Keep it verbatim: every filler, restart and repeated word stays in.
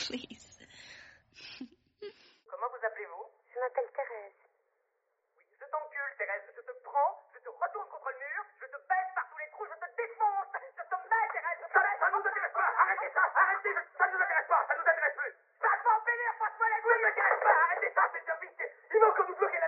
Please. Comment vous appelez-vous? Je m'appelle Thérèse. Oui, je t'encule, Thérèse. Je te prends, je te retourne contre le mur, je te baisse par tous les trous, je te défonce. Je te mets, Thérèse. Je te mets. Ça nous intéresse pas. Arrêtez ça. Arrêtez. Ça nous intéresse pas. Ça nous intéresse plus. Ça te fait en pénir, passe-moi la Ça ne m'intéresse pas. Arrêtez ça. C'est bien vite. Il faut que nous bloquer la